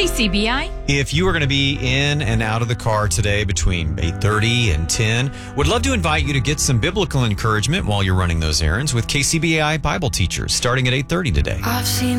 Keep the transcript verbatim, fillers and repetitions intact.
K C B I. If you are going to be in and out of the car today between eight thirty and ten, would love to invite you to get some biblical encouragement while you're running those errands with K C B I Bible teachers starting at eight thirty today. I've seen